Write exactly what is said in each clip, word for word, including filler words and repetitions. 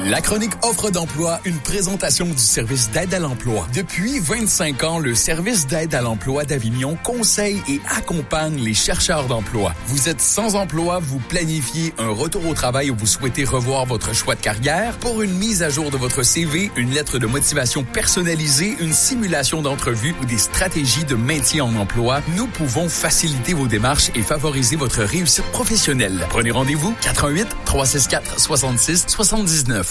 La chronique Offre d'emploi, une présentation du service d'aide à l'emploi. Depuis vingt-cinq ans, le service d'aide à l'emploi d'Avignon conseille et accompagne les chercheurs d'emploi. Vous êtes sans emploi, vous planifiez un retour au travail ou vous souhaitez revoir votre choix de carrière? Pour une mise à jour de votre C V, une lettre de motivation personnalisée, une simulation d'entrevue ou des stratégies de maintien en emploi, nous pouvons faciliter vos démarches et favoriser votre réussite professionnelle. Prenez rendez-vous quatre un huit, trois six quatre, soixante-six soixante-dix-neuf.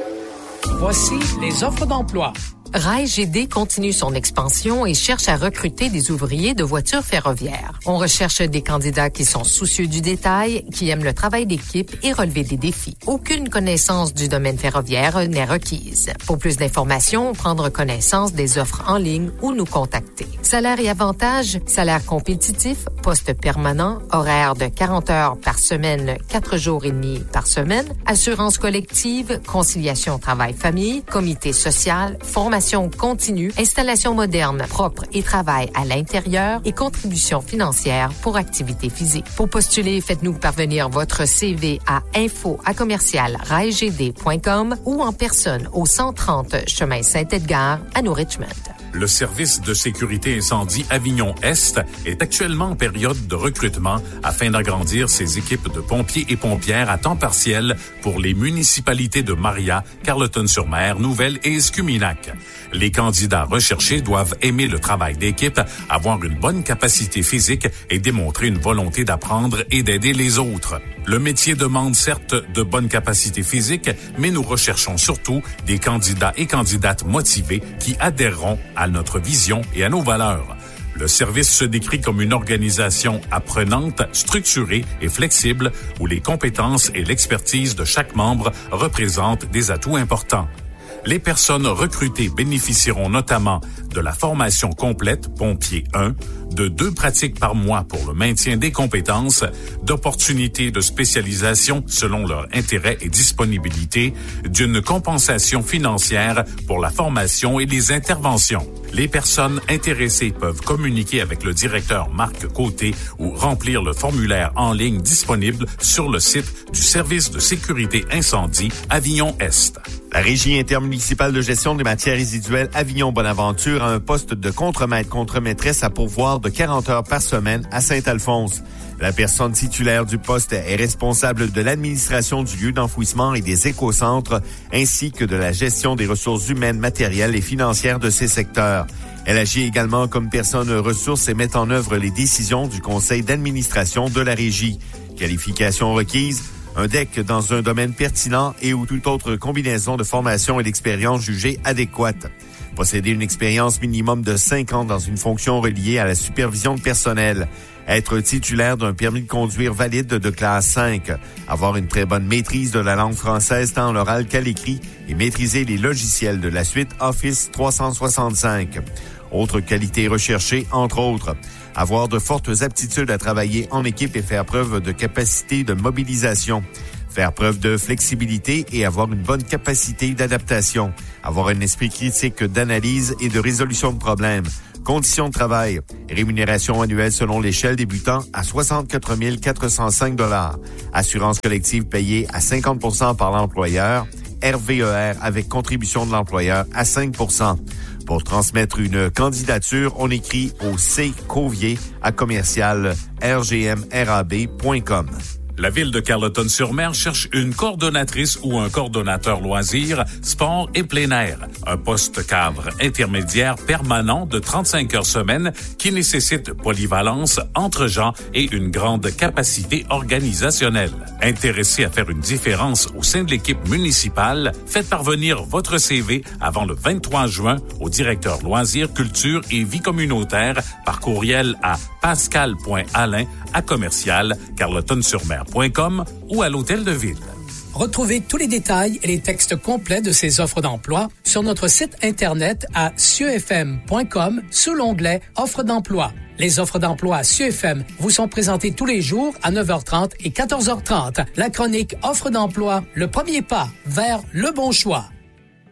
Voici les offres d'emploi. Rail G D continue son expansion et cherche à recruter des ouvriers de voitures ferroviaires. On recherche des candidats qui sont soucieux du détail, qui aiment le travail d'équipe et relever des défis. Aucune connaissance du domaine ferroviaire n'est requise. Pour plus d'informations, prendre connaissance des offres en ligne ou nous contacter. Salaire et avantages, salaire compétitif, poste permanent, horaire de quarante heures par semaine, quatre jours et demi par semaine, assurance collective, conciliation travail-famille, comité social, formation continue, installation moderne, propre et travail à l'intérieur et contribution financière pour activités physiques. Pour postuler, faites-nous parvenir votre C V à info à commercial railgd point com ou en personne au cent trente chemin Saint-Edgar à New Richmond. Le service de sécurité incendie Avignon-Est est actuellement en période de recrutement afin d'agrandir ses équipes de pompiers et pompières à temps partiel pour les municipalités de Maria, Carleton-sur-Mer, Nouvelle et Escuminac. Les candidats recherchés doivent aimer le travail d'équipe, avoir une bonne capacité physique et démontrer une volonté d'apprendre et d'aider les autres. Le métier demande certes de bonnes capacités physiques, mais nous recherchons surtout des candidats et candidates motivés qui adhéreront à notre vision et à nos valeurs. Le service se décrit comme une organisation apprenante, structurée et flexible où les compétences et l'expertise de chaque membre représentent des atouts importants. Les personnes recrutées bénéficieront notamment de la formation complète Pompier un, de deux pratiques par mois pour le maintien des compétences, d'opportunités de spécialisation selon leur intérêt et disponibilité, d'une compensation financière pour la formation et les interventions. Les personnes intéressées peuvent communiquer avec le directeur Marc Côté ou remplir le formulaire en ligne disponible sur le site du service de sécurité incendie Avignon-Est. La Régie intermunicipale de gestion des matières résiduelles Avignon-Bonaventure a un poste de contremaître contremaîtresse à pourvoir de quarante heures par semaine à Saint-Alphonse. La personne titulaire du poste est responsable de l'administration du lieu d'enfouissement et des écocentres, ainsi que de la gestion des ressources humaines, matérielles et financières de ces secteurs. Elle agit également comme personne ressource et met en œuvre les décisions du conseil d'administration de la Régie. Qualification requise, un D E C dans un domaine pertinent et ou toute autre combinaison de formation et d'expérience jugée adéquate. Posséder une expérience minimum de cinq ans dans une fonction reliée à la supervision de personnel. Être titulaire d'un permis de conduire valide de classe cinq. Avoir une très bonne maîtrise de la langue française tant à l'oral qu'à l'écrit et maîtriser les logiciels de la suite Office trois cent soixante-cinq. Autres qualités recherchées, entre autres, avoir de fortes aptitudes à travailler en équipe et faire preuve de capacité de mobilisation. Faire preuve de flexibilité et avoir une bonne capacité d'adaptation. Avoir un esprit critique d'analyse et de résolution de problèmes. Conditions de travail. Rémunération annuelle selon l'échelle débutant à soixante-quatre mille quatre cent cinq dollars. Assurance collective payée à cinquante pour cent par l'employeur. R V E R avec contribution de l'employeur à cinq pour cent. Pour transmettre une candidature, on écrit au C Covier à commercial r g m r a b point com. La ville de Carleton-sur-Mer cherche une coordonnatrice ou un coordonnateur loisirs, sport et plein air. Un poste cadre intermédiaire permanent de trente-cinq heures semaine qui nécessite polyvalence, entre-gens et une grande capacité organisationnelle. Intéressé à faire une différence au sein de l'équipe municipale, faites parvenir votre C V avant le vingt-trois juin au directeur loisirs, culture et vie communautaire par courriel à pascal point alain à commercial carleton-sur-mer point com ou à l'hôtel de ville. Retrouvez tous les détails et les textes complets de ces offres d'emploi sur notre site Internet à cieux f m point com sous l'onglet Offres d'emploi. Les offres d'emploi à Cieux F M vous sont présentées tous les jours à neuf heures trente et quatorze heures trente. La chronique Offres d'emploi, le premier pas vers le bon choix.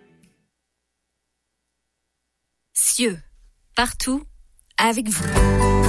Cieux, partout, avec vous.